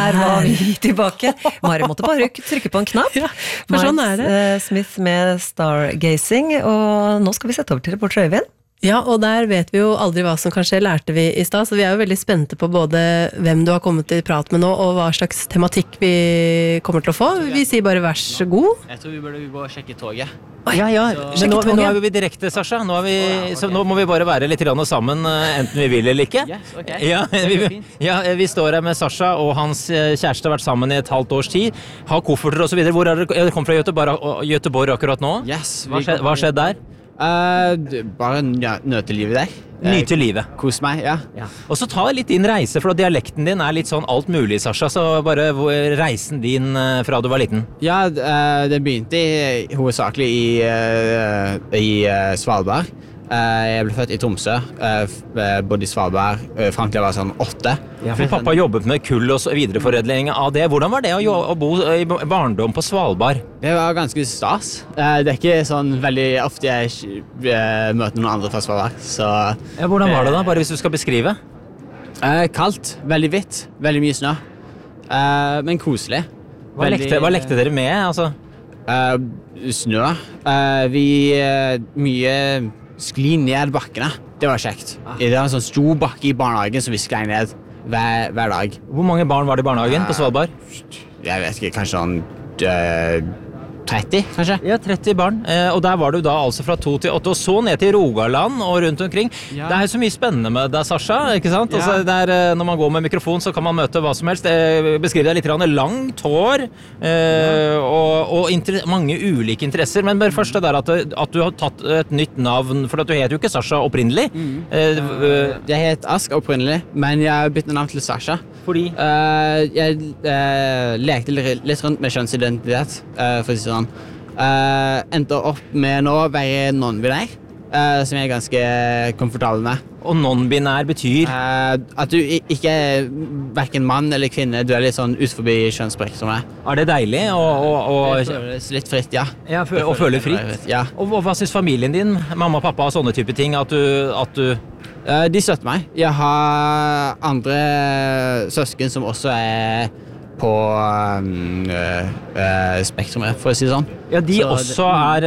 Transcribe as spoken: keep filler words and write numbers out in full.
der var vi tilbake. Mari måtte bare trykke på en knapp. Ja, for sånn er det. Miles Smith med Stargazing, og nå skal vi sette over til reporter Øyvind. Ja, og der vet vi jo aldri hva som kan skje, lærte vi i stad, så vi er jo veldig spente på både hvem du har kommet til prat med nå, og hva slags tematikk vi kommer til å få. Vi sier bare vær så god. Jeg tror vi burde gå og sjekke toget. Ja, ja, men nå, men nå er vi direkte, Sasha. Nå, er vi, så nå må vi bare være litt grann sammen, enten vi vil eller ikke. Yes, ok. Ja, vi, ja, vi står her med Sasha, og hans kjæreste har vært sammen i et halvt års tid. Har kofferter og så videre. Hvor er dere? Dere kom fra Göteborg, Göteborg akkurat nå? Yes. Hva skjedde, hva skjedde der? Uh, bare nøte livet der. Nyte livet. Kos meg, ja. Ja. Og så ta litt din reise, for dialekten din er litt sånn alt mulig, Sasha, så bare reisen din fra du var liten. Ja, uh, det begynte i, hovedsakelig i, uh, i uh, Svalbard. Uh, jeg ble født i Tromsø, uh, bodde i Svalbard uh, frem til jeg var sånn åtte. Ja, for pappa jobbet med kull og videreforedling av det. Hvordan var det å, å bo i barndom på Svalbard? Det var ganske stas. Uh, det er ikke sånn veldig ofte jeg uh, møter noen andre fra Svalbard. Så, ja, hvordan var det da, bare hvis du skal beskrive? Uh, kaldt, veldig hvitt, veldig mye snø. Uh, men koselig. Hva, veldig, lekte, hva lekte dere med? Altså? Uh, snø. Uh, vi uh, mye skli ned bakkene. Det var kjekt. Det var en sånn stor bakke i barnehagen som vi sklei ned hver, hver dag. Hvor mange barn var det i barnehagen på Svalbard? Jeg vet ikke, kanskje sånn uh, tretti, kanskje? Ja, tretti barn. Eh, og der var du da altså fra to til åtte, og så ned til Rogaland og rundt omkring. Ja. Det er jo så mye spennende med deg, Sasha, ikke sant? Ja. Altså, der, når man går med mikrofon, så kan man møte hva som helst. Eh, beskriv deg litt langt hår, eh, ja. og, og inter- mange ulike interesser. Men bare først det der at, at du har tatt et nytt navn, for at du heter jo ikke Sasha opprinnelig. Mm. Eh, uh, jeg het Ask opprinnelig, men jeg har byttet navn til Sasha. Fordi? Uh, jeg uh, lekte litt rundt med kjønnsidentitet, uh, for å si sånn. Uh, endte opp med nå å være non-binær, uh, som jeg er ganske komfortabel med. Og non-binær betyr? Uh, at du ikke er hverken mann eller kvinne, du er litt sånn ut forbi kjønnsspektrumet. Er det deilig? Og, og, og... Det føles litt fritt, ja. Ja, og føle fritt? Ja. Og hva synes familien din, mamma og pappa, og sånne type ting, at du... At du... Uh, de støtter meg. Jeg har andre søsken som også er på um, uh, uh, spektrumet, for å si det sånn. Ja, de Så også det, er